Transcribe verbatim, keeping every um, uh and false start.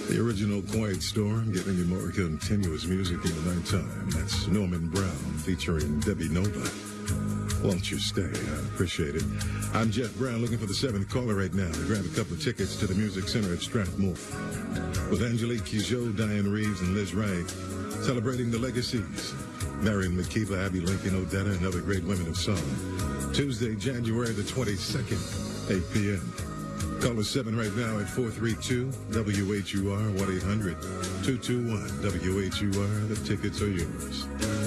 The original Quiet Storm, giving you more continuous music in the nighttime. That's Norman Brown featuring Debbie Nova. Won't you stay? I appreciate it. I'm Jeff Brown, looking for the seventh caller right now to grab a couple of tickets to the Music Center at Strathmore. With Angelique Kidjo, Diane Reeves, and Liz Wright, celebrating the legacies. Marion McKeever, Abby Lincoln, Odetta, and other great women of song. Tuesday, January the twenty-second, eight p.m. Call us seven right now at four three two W H U R, one eight hundred two two one W H U R. The tickets are yours.